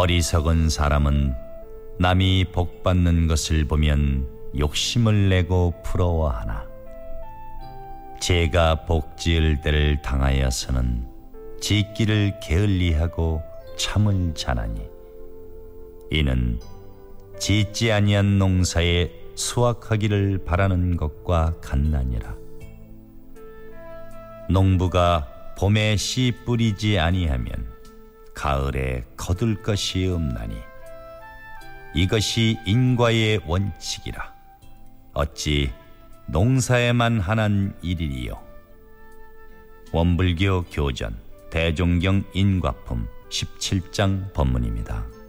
어리석은 사람은 남이 복받는 것을 보면 욕심을 내고 부러워하나 제가 복지을 때를 당하여서는 짓기를 게을리하고 참을 자나니 이는 짓지 아니한 농사에 수확하기를 바라는 것과 같나니라. 농부가 봄에 씨 뿌리지 아니하면 가을에 거둘 것이 없나니 이것이 인과의 원칙이라. 어찌 농사에만 한한 일이리요. 원불교 교전 대종경 인과품 17장 법문입니다.